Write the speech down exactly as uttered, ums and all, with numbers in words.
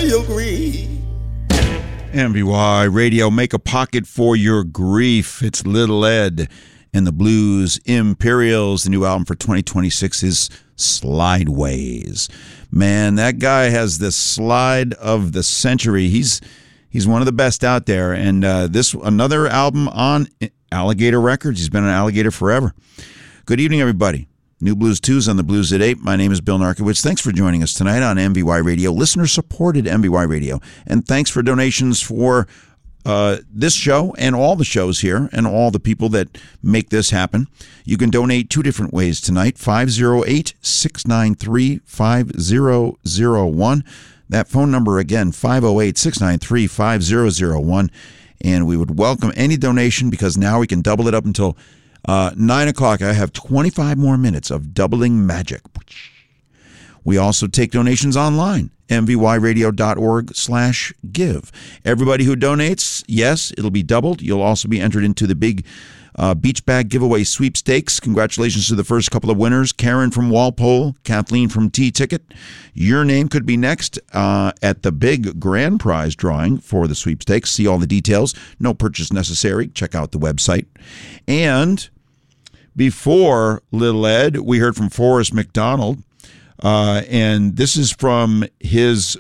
your grief. M V Y Radio, make a pocket for your grief. It's Little Ed and the Blues Imperials. The new album for twenty twenty-six is Slideways. Man, that guy has the slide of the century. He's he's one of the best out there. And uh, this another album on Alligator Records. He's been an Alligator forever. Good evening, everybody. New Blues Tuesday on the Blues at eight. My name is Bill Narkowitz. Thanks for joining us tonight on M V Y Radio, listener-supported M V Y Radio. And thanks for donations for uh, this show and all the shows here and all the people that make this happen. You can donate two different ways tonight, five oh eight, six nine three, five oh oh one. That phone number again, five oh eight, six nine three, five oh oh one. And we would welcome any donation because now we can double it up until Uh, nine o'clock. I have twenty-five more minutes of doubling magic. We also take donations online, m v y radio dot org slash give. Everybody who donates, yes, it'll be doubled. You'll also be entered into the big uh, beach bag giveaway sweepstakes. Congratulations to the first couple of winners, Karen from Walpole, Kathleen from T-Ticket. Your name could be next uh, at the big grand prize drawing for the sweepstakes. See all the details. No purchase necessary. Check out the website. And before Little Ed, we heard from Forrest McDonald, uh, and this is from his